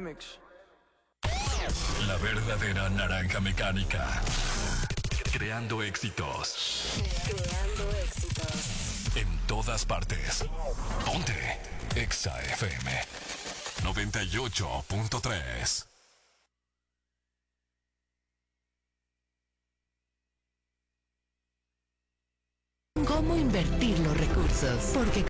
La verdadera naranja mecánica. Creando éxitos. Creando éxitos. En todas partes. Ponte Exa FM 98.3. ¿Cómo invertir los recursos? Porque